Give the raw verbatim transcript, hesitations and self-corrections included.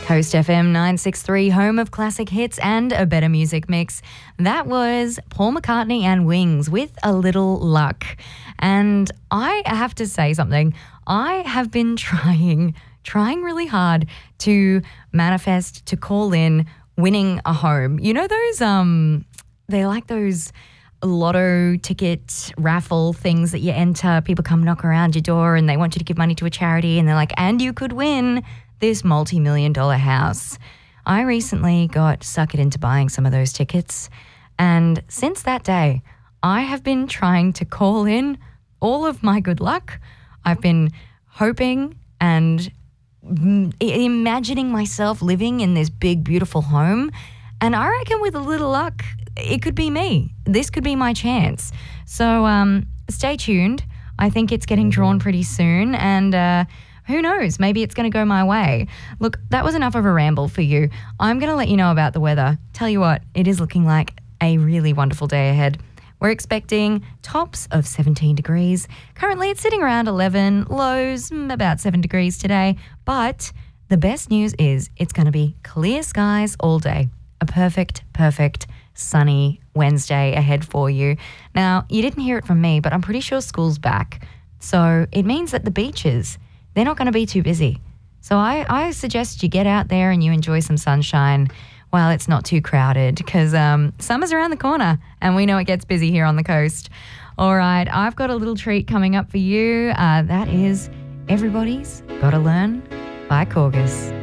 Coast F M nine sixty-three, home of classic hits and a better music mix. That was Paul McCartney and Wings with A Little Luck. And I have to say something. I have been trying, trying really hard to manifest, to call in winning a home. You know those, um, they're like those lotto ticket raffle things that you enter. People come knock around your door and they want you to give money to a charity and they're like, and you could win this multi-million dollar house. I recently got suckered into buying some of those tickets, and since that day, I have been trying to call in all of my good luck. I've been hoping and imagining myself living in this big, beautiful home, and I reckon with a little luck, it could be me. This could be my chance. So um, stay tuned. I think it's getting drawn pretty soon, and uh, who knows? Maybe it's going to go my way. Look, that was enough of a ramble for you. I'm going to let you know about the weather. Tell you what, it is looking like a really wonderful day ahead. We're expecting tops of seventeen degrees. Currently, it's sitting around eleven, lows mm, about seven degrees today. But the best news is it's going to be clear skies all day. A perfect, perfect sunny Wednesday ahead for you. Now, you didn't hear it from me, but I'm pretty sure school's back. So it means that the beaches, they're not going to be too busy. So I, I suggest you get out there and you enjoy some sunshine while it's not too crowded, because um, summer's around the corner and we know it gets busy here on the coast. All right, I've got a little treat coming up for you. Uh, that is Everybody's Gotta Learn by Corgus.